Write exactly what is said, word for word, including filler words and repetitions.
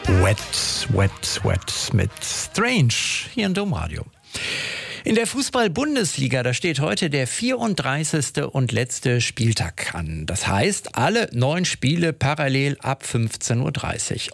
Wet, Wet, Wet mit Strange hier im Domradio. In der Fußball-Bundesliga, da steht heute der vierunddreißigste und letzte Spieltag an. Das heißt, alle neun Spiele parallel ab fünfzehn Uhr dreißig.